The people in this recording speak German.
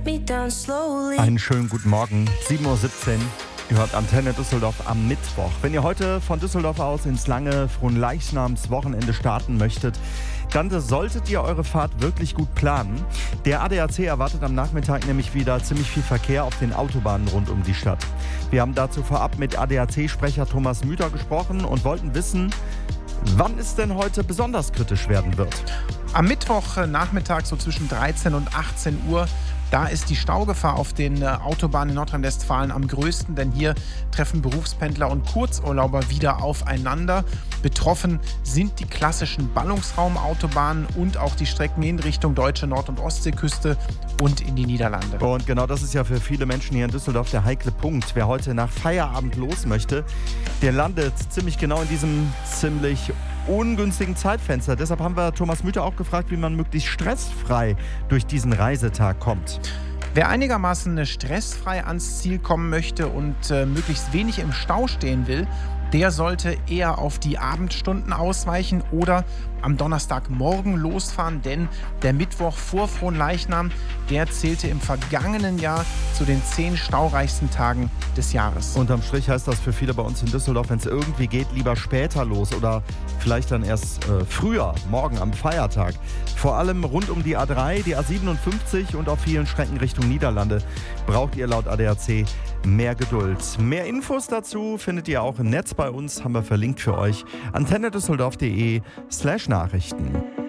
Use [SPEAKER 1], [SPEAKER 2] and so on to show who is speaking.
[SPEAKER 1] Einen schönen guten Morgen, 7:17 Uhr. Ihr hört Antenne Düsseldorf am Mittwoch. Wenn ihr heute von Düsseldorf aus ins lange Fronleichnamswochenende starten möchtet, dann solltet ihr eure Fahrt wirklich gut planen. Der ADAC erwartet am Nachmittag nämlich wieder ziemlich viel Verkehr auf den Autobahnen rund um die Stadt. Wir haben dazu vorab mit ADAC-Sprecher Thomas Müther gesprochen und wollten wissen, wann es denn heute besonders kritisch werden wird.
[SPEAKER 2] Am Mittwochnachmittag so zwischen 13 und 18 Uhr, da ist die Staugefahr auf den Autobahnen in Nordrhein-Westfalen am größten, denn hier treffen Berufspendler und Kurzurlauber wieder aufeinander. Betroffen sind die klassischen Ballungsraumautobahnen und auch die Strecken in Richtung deutsche Nord- und Ostseeküste und in die Niederlande.
[SPEAKER 1] Und genau das ist ja für viele Menschen hier in Düsseldorf der heikle Punkt. Wer heute nach Feierabend los möchte, der landet ziemlich genau in diesem ziemlich ungünstigen Zeitfenster. Deshalb haben wir Thomas Müther auch gefragt, wie man möglichst stressfrei durch diesen Reisetag kommt.
[SPEAKER 2] Wer einigermaßen stressfrei ans Ziel kommen möchte und möglichst wenig im Stau stehen will, der sollte eher auf die Abendstunden ausweichen oder am Donnerstagmorgen losfahren, denn der Mittwoch vor Fronleichnam, der zählte im vergangenen Jahr zu den 10 staureichsten Tagen des Jahres.
[SPEAKER 1] Unterm Strich heißt das für viele bei uns in Düsseldorf, wenn es irgendwie geht, lieber später los oder vielleicht dann erst früher, morgen am Feiertag. Vor allem rund um die A3, die A57 und auf vielen Strecken Richtung Niederlande braucht ihr laut ADAC mehr Geduld. Mehr Infos dazu findet ihr auch im Netz bei uns, haben wir verlinkt für euch. antennedüsseldorf.de/Nachrichten.